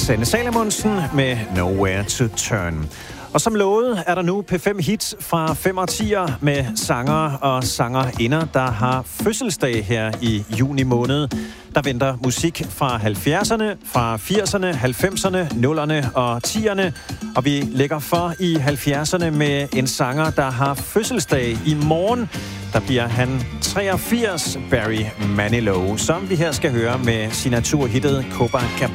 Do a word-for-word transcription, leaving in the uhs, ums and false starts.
Sanne Salomonsen med Nowhere to Turn. Og som lovet er der nu P fem hits fra fem årtier med sanger og sangerinder, der har fødselsdag her i juni måned. Der venter musik fra halvfjerdserne, fra firserne, halvfemserne, nullerne og tierne. Og vi lægger for i halvfjerdserne med en sanger, der har fødselsdag i morgen. Der bliver han treogfirs, Barry Manilow, som vi her skal høre med signaturhittet Copacabana.